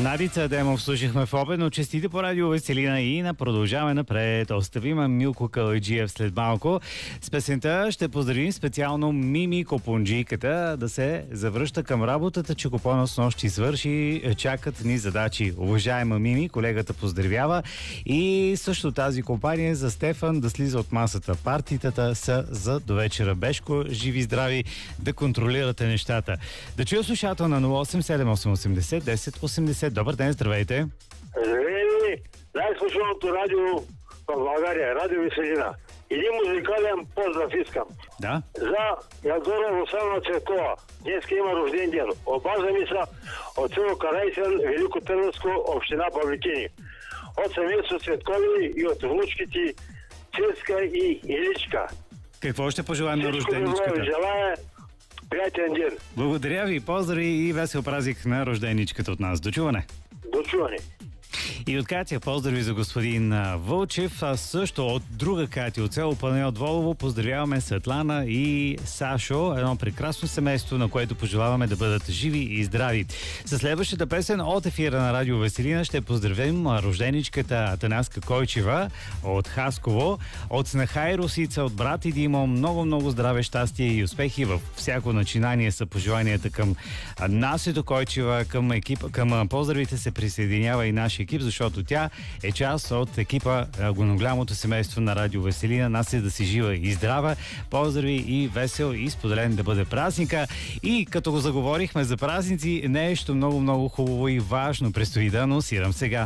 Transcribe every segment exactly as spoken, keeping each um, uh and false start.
Надица Адемов слушахме в обедно. Честите по радио Веселина и на продължаваме напред. Оставиме Милко Калайджиев след малко. С песента ще поздравим специално Мими Копунджийката да се завръща към работата, че купона с нощи свърши. Чакат ни задачи. Уважаема Мими, колегата поздравява. И също тази компания за Стефан да слиза от масата. Партитата са за довечера. Бешко, живи здрави, да контролирате нещата. Да чуя слушател на нула осем седем осем осемдесет десет осемдесет. Добър ден, здравейте. Здравейте! Най-слушаното радио в България, радио Веселина. Един музикален поздрав искам. Да? За Ядора Русана Цветкова. Днеска има рожден ден. Обаждани са от село Карайсен, Велико Търновско, община Павликени. От семейство Цветкови и от внучките Цецка и Иличка. Какво ще пожелаем на рожденичката? Желая приятен ден. Благодаря ви, поздрави и весел празник на рожденичката от нас. До чуване! До чуване! И от Катя поздрави за господин Вълчев, а също от друга Катя от село Панайот Волово поздравяваме Светлана и Сашо, едно прекрасно семейство, на което пожелаваме да бъдат живи и здрави. Със следващата песен от ефира на радио Веселина ще поздравим рожденичката Атанаска Койчева от Хасково, от снаха и Русица, от брат и Димо. Много-много здраве, щастие и успехи във всяко начинание са пожеланията към Насето Койчева, към екипа, към поздравите се присъединява и нашия екип, защото тя е част от екипа голямото семейство на радио Веселина. Нас е да си жива и здрава. Поздрави и весел и споделен да бъде празника. И като го заговорихме за празници, нещо много-много хубаво и важно предстои да анонсирам сега.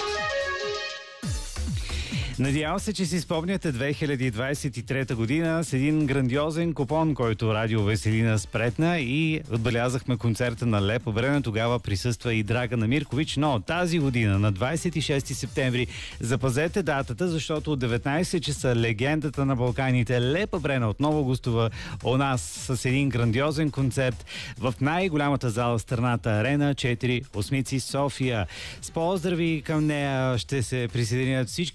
Надявам се, че си спомняте две хиляди двадесет и трета година с един грандиозен купон, който радио Веселина спретна и отбелязахме концерта на Лепо време. Тогава присъства и Драгана Миркович, но тази година на двадесет и шести септември запазете датата, защото от деветнадесет часа легендата на Балканите Лепа Брена отново гостува у нас с един грандиозен концерт в най-голямата зала в страната Арена четири Осмици София. С поздрави към нея ще се присъединят всички